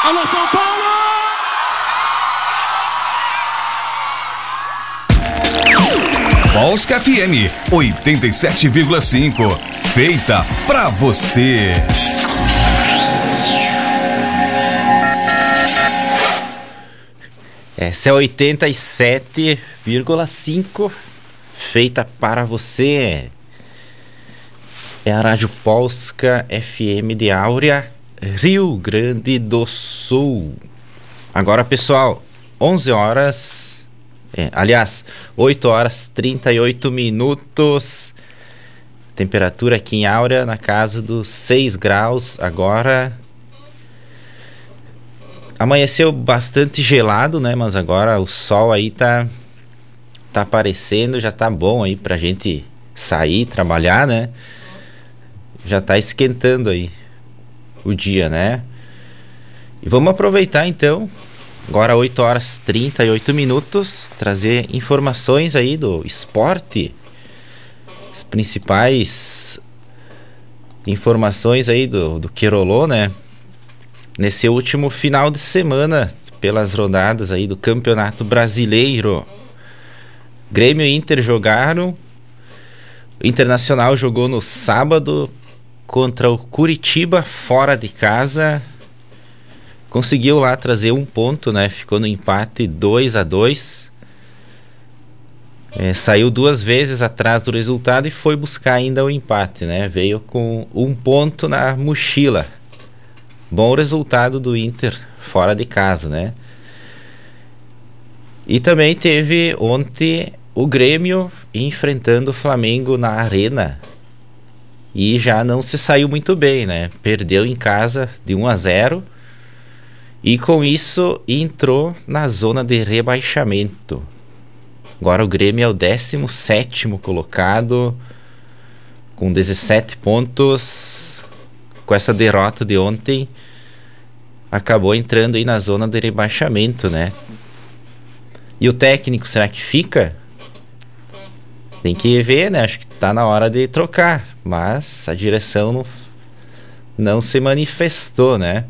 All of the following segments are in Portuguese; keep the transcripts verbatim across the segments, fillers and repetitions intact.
Alô, São Paulo! Polska F M oitenta e sete vírgula cinco, feita pra você. Essa é oitenta e sete vírgula cinco, feita para você. É a Rádio Polska F M de Áurea, Rio Grande do Sul. Agora, pessoal, onze horas, é, aliás, oito horas e trinta e oito minutos. Temperatura aqui em Áurea na casa dos seis graus agora. Amanheceu bastante gelado, né? Mas agora o sol aí tá, tá aparecendo, já tá bom aí pra gente sair, trabalhar, né? Já tá esquentando aí o dia, né? E vamos aproveitar então, agora oito horas e trinta e oito minutos, trazer informações aí do esporte. As principais informações aí do, do que rolou, né? Nesse último final de semana, pelas rodadas aí do Campeonato Brasileiro. Grêmio e Inter jogaram. O Internacional jogou no sábado contra o Curitiba, fora de casa. Conseguiu lá trazer um ponto, né? Ficou no empate dois a dois. É, saiu duas vezes atrás do resultado e foi buscar ainda o empate, né? Veio com um ponto na mochila. Bom resultado do Inter fora de casa, né? E também teve ontem o Grêmio enfrentando o Flamengo na Arena. E já não se saiu muito bem, né? Perdeu em casa de um a zero. E com isso entrou na zona de rebaixamento. Agora o Grêmio é o décimo sétimo colocado, com dezessete pontos. Com essa derrota de ontem, acabou entrando aí na zona de rebaixamento, né? E o técnico, será que fica? Tem que ver, né? Acho que tá na hora de trocar, mas a direção não, não se manifestou, né?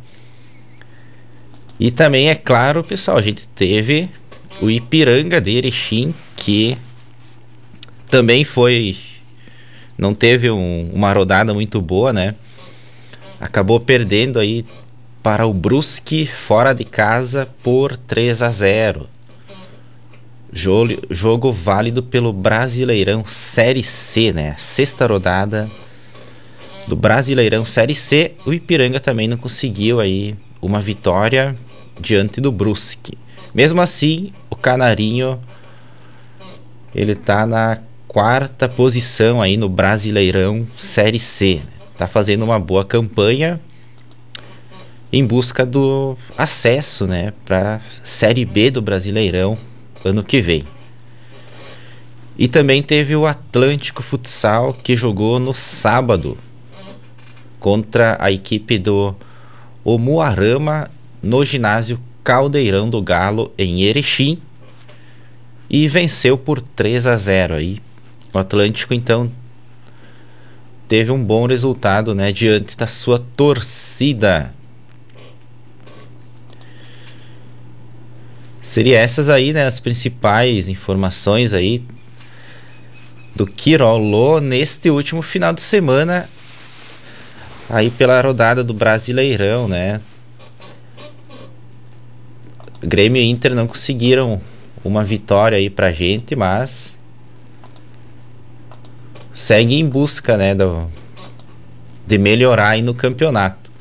E também, é claro, pessoal, a gente teve o Ipiranga de Erechim, que também foi... não teve um, uma rodada muito boa, né? Acabou perdendo aí para o Brusque fora de casa por três a zero. Jogo, jogo válido pelo Brasileirão Série C, né? Sexta rodada do Brasileirão Série C. O Ipiranga também não conseguiu aí uma vitória diante do Brusque. Mesmo assim, o Canarinho ele tá na quarta posição aí no Brasileirão Série C. Tá fazendo uma boa campanha em busca do acesso, né, para Série B do Brasileirão ano que vem. E também teve o Atlântico Futsal, que jogou no sábado contra a equipe do Umuarama no ginásio Caldeirão do Galo em Erechim e venceu por três a zero aí. O Atlântico então teve um bom resultado, né, diante da sua torcida. Seria essas aí, né, as principais informações aí do que rolou neste último final de semana aí pela rodada do Brasileirão, né? Grêmio e Inter não conseguiram uma vitória aí pra gente, mas segue em busca, né, do, de melhorar aí no campeonato.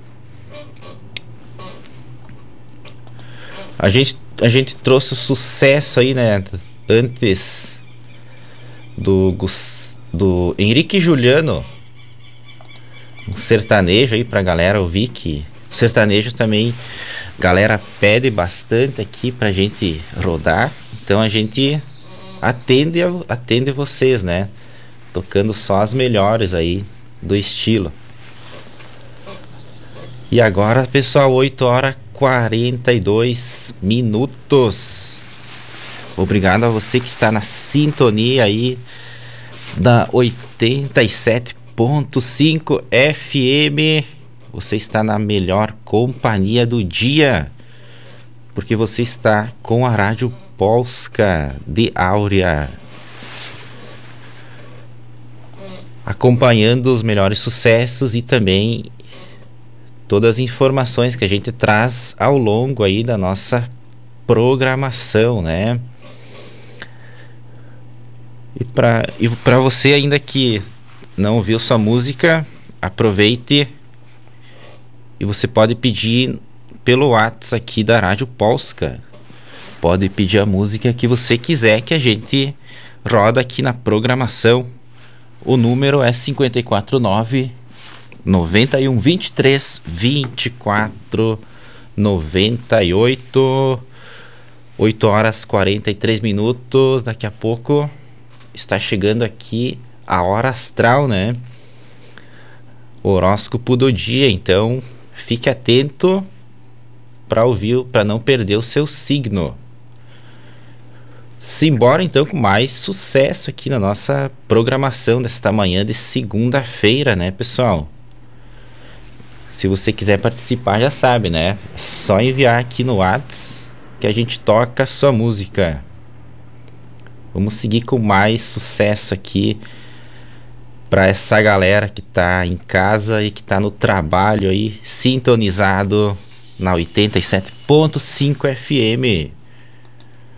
A gente, a gente trouxe o sucesso aí, né, antes do, do Henrique Juliano, um sertanejo aí pra galera ouvir, que o sertanejo também, galera pede bastante aqui pra gente rodar, então a gente atende, atende vocês, né, tocando só as melhores aí do estilo. E agora, pessoal, oito horas e quarenta e dois minutos. Obrigado a você que está na sintonia aí da oitenta e sete ponto cinco F M você está na melhor companhia do dia, porque você está com a Rádio Polska de Áurea, acompanhando os melhores sucessos e também todas as informações que a gente traz ao longo aí da nossa programação, né? E para e para você ainda que não ouviu sua música, aproveite e você pode pedir pelo WhatsApp aqui da Rádio Polska. Pode pedir a música que você quiser que a gente roda aqui na programação. O número é cinco quatro nove, nove um, dois três, vinte e quatro, noventa e oito. oito horas e quarenta e três minutos. Daqui a pouco está chegando aqui a hora astral, né? Horóscopo do dia. Então fique atento para ouvir, para não perder o seu signo. Simbora então com mais sucesso aqui na nossa programação desta manhã de segunda-feira, né, pessoal? Se você quiser participar, já sabe, né? É só enviar aqui no WhatsApp que a gente toca a sua música. Vamos seguir com mais sucesso aqui para essa galera que tá em casa e que tá no trabalho aí, sintonizado na oitenta e sete ponto cinco F M.